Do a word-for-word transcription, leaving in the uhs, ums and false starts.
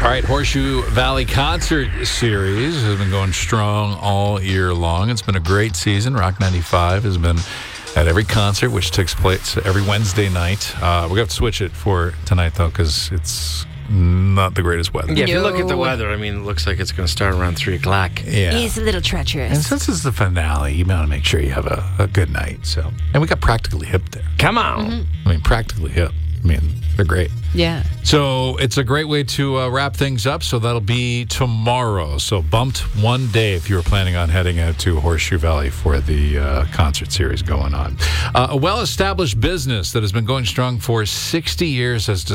All right, Horseshoe Valley Concert Series has been going strong all year long. It's been a great season. Rock ninety-five has been at every concert, which takes place every Wednesday night. Uh, we're going to have to switch it for tonight, though, because it's not the greatest weather. Yeah, if you look at the No. weather, I mean, it looks like it's going to start around three o'clock. Yeah. It's a little And treacherous. since it's the finale, you got to make sure you have a, a good night. So, and we got Practically Hip there. Come on. Mm-hmm. I mean, Practically Hip. I mean, they're great. Yeah. So it's a great way to uh, wrap things up. So that'll be tomorrow. So bumped one day if you were planning on heading out to Horseshoe Valley for the uh, concert series going on. Uh, a well-established business that has been going strong for sixty years has